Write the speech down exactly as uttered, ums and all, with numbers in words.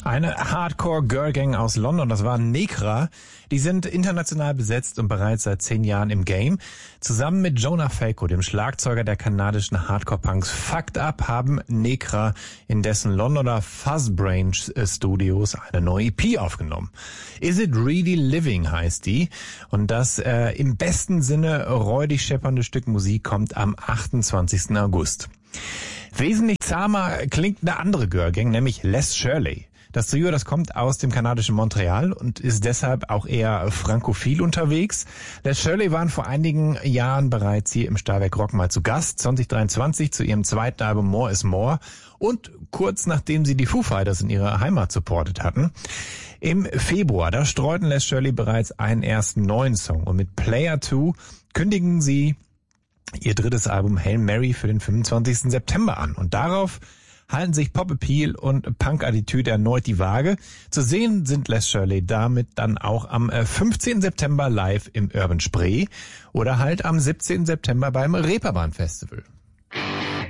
Eine Hardcore-Girl-Gang aus London, das war Necra. Die sind international besetzt und bereits seit zehn Jahren im Game. Zusammen mit Jonah Falco, dem Schlagzeuger der kanadischen Hardcore-Punks Fucked Up, haben Necra in dessen Londoner Fuzzbrain Studios eine neue E P aufgenommen. Is It Really Living heißt die. Und das äh, im besten Sinne räudig scheppernde Stück Musik kommt am achtundzwanzigsten August. Wesentlich zahmer klingt eine andere Girl-Gang, nämlich Les Shirley. Das Trio, das kommt aus dem kanadischen Montreal und ist deshalb auch eher frankophil unterwegs. Les Shirley waren vor einigen Jahren bereits hier im Stahlwerk Rock mal zu Gast, zwanzig dreiundzwanzig zu ihrem zweiten Album More is More und kurz nachdem sie die Foo Fighters in ihrer Heimat supportet hatten. Im Februar, da streuten Les Shirley bereits einen ersten neuen Song und mit Player zwei kündigen sie ihr drittes Album Hail Mary für den fünfundzwanzigsten September an. Und darauf halten sich Pop-Appeal und Punk-Attitüde erneut die Waage. Zu sehen sind Les Shirley damit dann auch am fünfzehnten September live im Urban Spree oder halt am siebzehnten September beim Reeperbahn Festival.